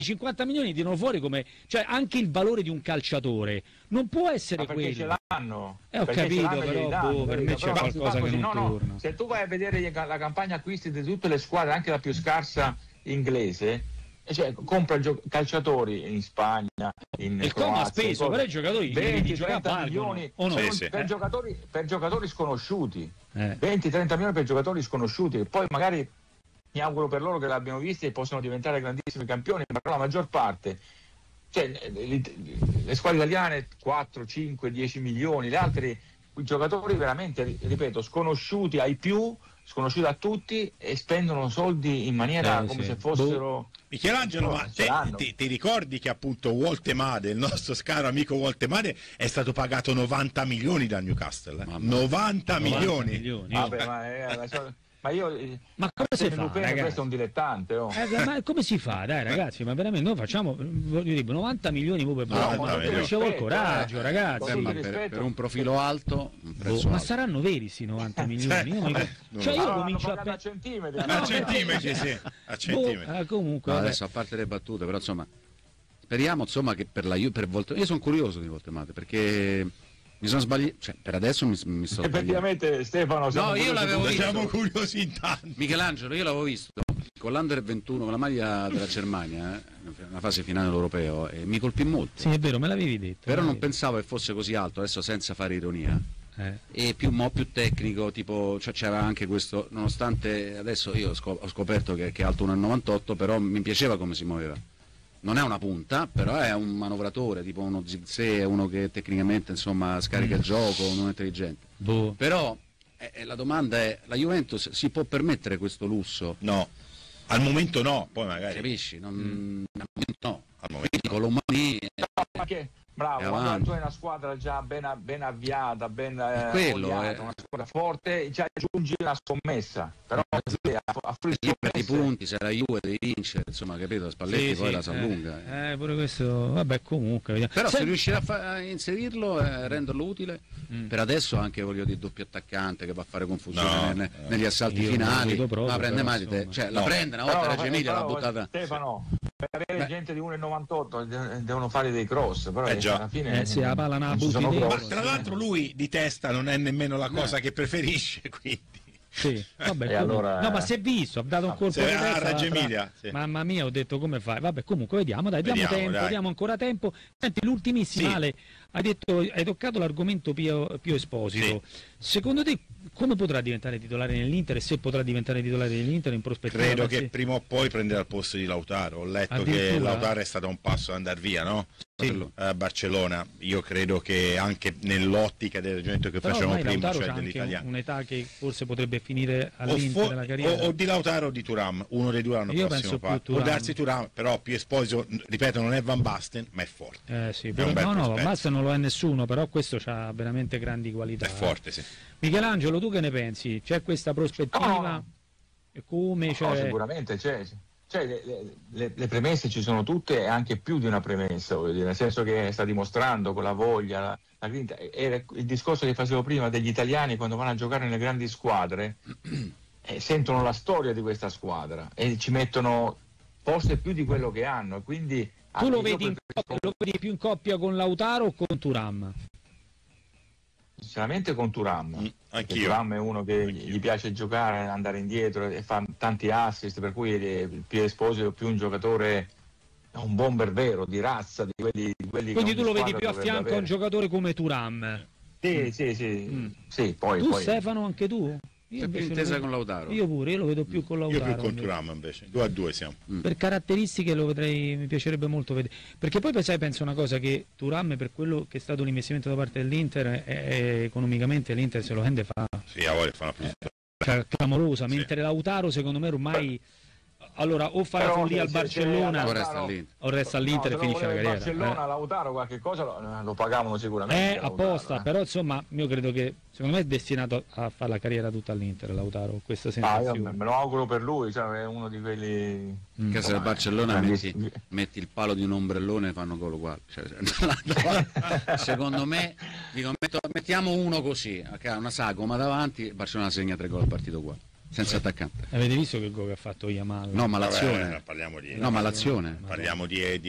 50 milioni tirano fuori come, cioè anche il valore di un calciatore non può essere quello. Perché ce l'hanno. Ho capito, però per me c'è qualcosa che non torna. Se tu vai a vedere la campagna acquisti di tutte le squadre, anche la più scarsa inglese, cioè compra calciatori in Spagna, in il Croazia, ha speso, però i giocatori 20-30 milioni no? per giocatori sconosciuti, 20-30 milioni per giocatori sconosciuti, e poi magari mi auguro per loro che l'abbiano visti e possono diventare grandissimi campioni, ma la maggior parte, cioè le squadre italiane 4, 5, 10 milioni, le altre giocatori veramente, ripeto, sconosciuti ai più, sconosciuti a tutti, e spendono soldi in maniera come se fossero... Michelangelo, ma ti ricordi che appunto Woltemade, il nostro caro amico Woltemade, è stato pagato 90 milioni dal Newcastle? 90 milioni. Vabbè, ma come si fa, ragazzi? Questo è un dilettante, ma come si fa, dai ragazzi, ma veramente noi facciamo, voglio dire, 90 milioni per ci vuole il coraggio, ragazzi. Ma per un profilo alto, un prezzo ma alto. saranno veri sì 90 milioni? Cioè io comincio a centimetri. A centimetri, sì, a centimetri. Comunque adesso, a parte le battute, però insomma speriamo insomma che per Voltemade, io sono curioso di Voltemade, perché mi sono sbagliato, cioè per adesso mi sto effettivamente Stefano, no, io l'avevo visto, siamo curiosi intanto. Michelangelo, io l'avevo visto con l'Under 21, con la maglia della Germania, una fase finale europeo, e mi colpì molto. Sì, è vero, me l'avevi detto. Però non pensavo che fosse così alto, adesso senza fare ironia. E più tecnico, tipo, cioè c'era anche questo, nonostante adesso io ho scoperto che è alto 1,98, però mi piaceva come si muoveva. Non è una punta, però è un manovratore, tipo uno Zirkzee, uno che tecnicamente insomma scarica il gioco, uno intelligente. Però la domanda è, la Juventus si può permettere questo lusso? No, al momento no, poi magari. Capisci? No, al momento con l'Omani... Bravo, quando tu hai una squadra già ben avviata, ben oliata, una squadra forte, già aggiungi una scommessa, però a per i punti, se la Juve devi vincere, insomma, capito? Spalletti poi la s'allunga. Pure questo, vabbè, comunque vediamo. Però se riuscirà a inserirlo e renderlo utile, per adesso anche, voglio dire, doppio attaccante che va a fare confusione negli assalti finali, non la prende mai di te, cioè la prende una volta Reggio Emilia, l'ha buttata. Stefano, per avere gente di 1,98 devono fare dei cross, però alla fine la palla ma tra l'altro lui di testa non è nemmeno la cosa che preferisce, quindi sì, vabbè, allora, no, ma si è visto, ha dato un colpo di testa a Reggio Emilia, mamma mia, ho detto come fai, vabbè, comunque vediamo, diamo ancora tempo. Senti, l'ultimissima, Ale, hai toccato l'argomento Pio Esposito. Secondo te come potrà diventare titolare nell'Inter, e se potrà diventare titolare nell'Inter in prospettiva? Credo che prima o poi prenderà il posto di Lautaro. Ho letto che Lautaro è stato un passo ad andare via, no? A Barcellona. Io credo che anche nell'ottica del ragionamento che facevamo prima, cioè dell'italiano, un'età che forse potrebbe finire all'Inter della carriera, o di Lautaro o di Thuram, uno dei due l'anno prossimo può darsi Thuram, però Pio Esposito, ripeto, non è Van Basten, ma è forte. Van Basten non lo è nessuno, però questo ha veramente grandi qualità. È forte, sì. Michelangelo, tu che ne pensi? C'è questa prospettiva? Come? Sicuramente c'è. Cioè, le premesse ci sono tutte, e anche più di una premessa, voglio dire, nel senso che sta dimostrando con la voglia, la grinta. Era il discorso che facevo prima degli italiani quando vanno a giocare nelle grandi squadre, sentono la storia di questa squadra e ci mettono forse più di quello che hanno. E quindi tu lo vedi più in coppia con Lautaro o con Thuram? Sinceramente con Thuram. Anch'io. Thuram è uno che gli piace giocare, andare indietro e fa tanti assist, per cui Pio Esposito è più un giocatore, un bomber vero, di razza, di quelli quindi tu lo vedi più a fianco a un giocatore come Thuram? Sì, poi Stefano, anche tu? Io più intesa con Lautaro. Io pure, io lo vedo più con Lautaro. Io più con Thuram invece, 2-2 siamo. Per caratteristiche mi piacerebbe molto vedere. Perché poi penso una cosa, che Thuram, per quello che è stato l'investimento da parte dell'Inter, economicamente l'Inter se lo rende Sì, a volte fa una più clamorosa, mentre Lautaro secondo me ormai... Allora, o fa la follia al Barcellona o resta all'Inter e finisce la carriera. Barcellona, Lautaro qualche cosa lo pagavano sicuramente. Apposta, però insomma, io credo che secondo me è destinato a fare la carriera tutta all'Inter, Lautaro, questa sensazione. Io me lo auguro per lui, cioè, è uno di quelli che se al Barcellona metti il palo di un ombrellone fanno gol uguale. Cioè, secondo me, dico, mettiamo uno così, una sagoma davanti, Barcellona segna 3 gol al partito uguale. senza attaccante. Avete visto che gol ha fatto Yamal? No, ma l'azione. Parliamo di no, ma l'azione. Parliamo di